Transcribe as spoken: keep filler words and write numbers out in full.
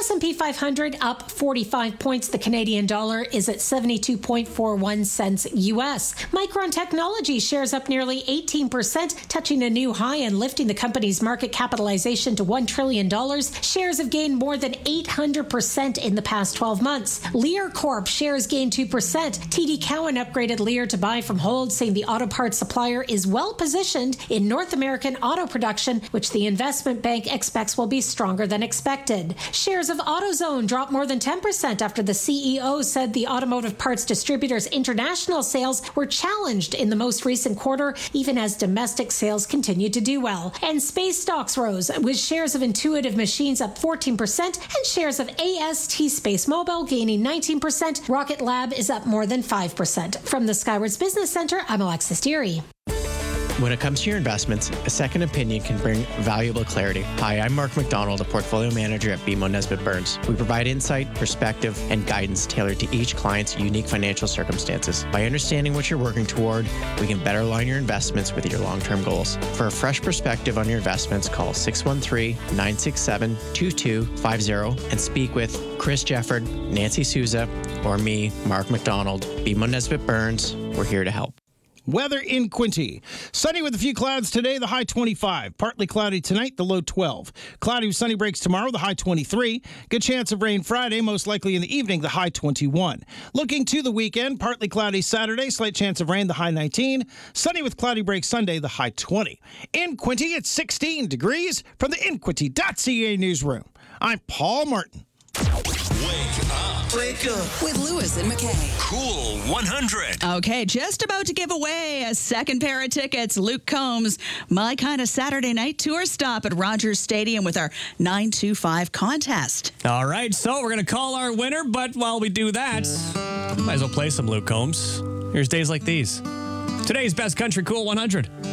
S and P five hundred up forty-five points. The Canadian dollar is at seventy-two point four one cents U S. Micron Technology shares up nearly eighteen percent, touching a new high and lifting the company's market capitalization to one trillion dollars. Shares have gained more than eight hundred percent in the past twelve months. Lear Corp shares gained two percent. T D Cowen upgraded Lear to buy from hold, saying the auto parts supplier is well positioned in North American auto production, which the investment bank expects will be stronger than expected. Shares of AutoZone dropped more than ten percent after the C E O said the automotive parts distributor's international sales were challenged in the most recent quarter, even as domestic sales continued to do well. And space stocks rose, with shares of Intuitive Machines up fourteen percent and shares of A S T Space Mobile gaining nineteen percent. Rocket Lab is up more than five percent. From the Skywards Business Center, I'm Alexis Deary. When it comes to your investments, a second opinion can bring valuable clarity. Hi, I'm Mark McDonald, a portfolio manager at B M O Nesbitt Burns. We provide insight, perspective, and guidance tailored to each client's unique financial circumstances. By understanding what you're working toward, we can better align your investments with your long-term goals. For a fresh perspective on your investments, call six one three, nine six seven, two two five zero and speak with Chris Jefford, Nancy Souza, or me, Mark McDonald. B M O Nesbitt Burns, we're here to help. Weather in Quinte. Sunny with a few clouds today, the high twenty-five. Partly cloudy tonight, the low twelve. Cloudy with sunny breaks tomorrow, the high twenty-three. Good chance of rain Friday, most likely in the evening, the high twenty-one. Looking to the weekend, partly cloudy Saturday, slight chance of rain, the high nineteen. Sunny with cloudy breaks Sunday, the high twenty. In Quinte, it's sixteen degrees from the in quinte dot c a newsroom. I'm Paul Martin. Wake up. Wake up with Lewis and McKay. Cool one hundred. Okay, just about to give away a second pair of tickets. Luke Combs, My Kind of Saturday Night Tour stop at Rogers Stadium with our nine two five contest. All right, so we're going to call our winner, but while we do that, might as well play some Luke Combs. Here's Days Like These. Today's Best Country Cool one hundred.